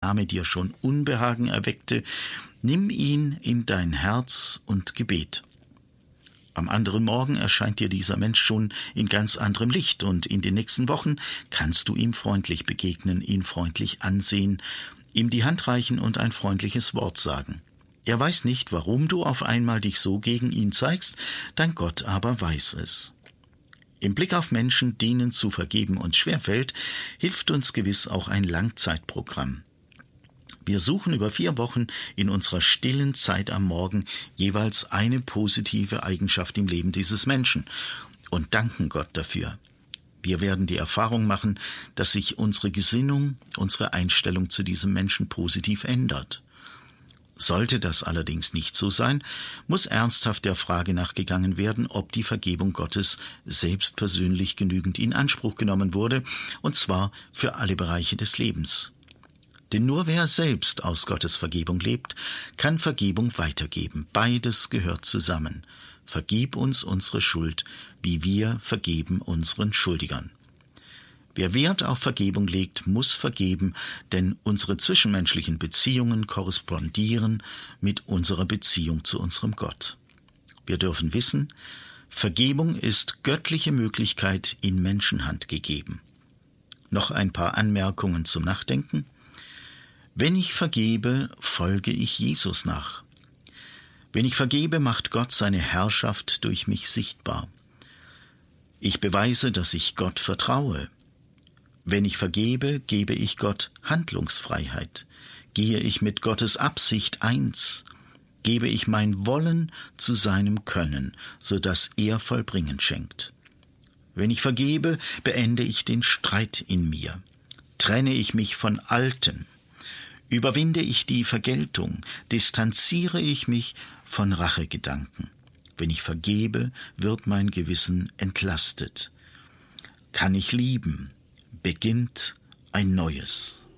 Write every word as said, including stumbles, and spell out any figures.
Name dir schon Unbehagen erweckte, nimm ihn in dein Herz und Gebet. Am anderen Morgen erscheint dir dieser Mensch schon in ganz anderem Licht, und in den nächsten Wochen kannst du ihm freundlich begegnen, ihn freundlich ansehen, ihm die Hand reichen und ein freundliches Wort sagen. Er weiß nicht, warum du auf einmal dich so gegen ihn zeigst, dein Gott aber weiß es. Im Blick auf Menschen, denen zu vergeben uns schwerfällt, hilft uns gewiss auch ein Langzeitprogramm. Wir suchen über vier Wochen in unserer stillen Zeit am Morgen jeweils eine positive Eigenschaft im Leben dieses Menschen und danken Gott dafür. Wir werden die Erfahrung machen, dass sich unsere Gesinnung, unsere Einstellung zu diesem Menschen positiv ändert. Sollte das allerdings nicht so sein, muss ernsthaft der Frage nachgegangen werden, ob die Vergebung Gottes selbst persönlich genügend in Anspruch genommen wurde, und zwar für alle Bereiche des Lebens. Denn nur wer selbst aus Gottes Vergebung lebt, kann Vergebung weitergeben. Beides gehört zusammen. Vergib uns unsere Schuld, wie wir vergeben unseren Schuldigern. Wer Wert auf Vergebung legt, muss vergeben, denn unsere zwischenmenschlichen Beziehungen korrespondieren mit unserer Beziehung zu unserem Gott. Wir dürfen wissen, Vergebung ist göttliche Möglichkeit in Menschenhand gegeben. Noch ein paar Anmerkungen zum Nachdenken. Wenn ich vergebe, folge ich Jesus nach. Wenn ich vergebe, macht Gott seine Herrschaft durch mich sichtbar. Ich beweise, dass ich Gott vertraue. Wenn ich vergebe, gebe ich Gott Handlungsfreiheit. Gehe ich mit Gottes Absicht eins, gebe ich mein Wollen zu seinem Können, so dass er Vollbringen schenkt. Wenn ich vergebe, beende ich den Streit in mir. Trenne ich mich von Alten. Überwinde ich die Vergeltung, distanziere ich mich von Rachegedanken. Wenn ich vergebe, wird mein Gewissen entlastet. Kann ich lieben, beginnt ein neues.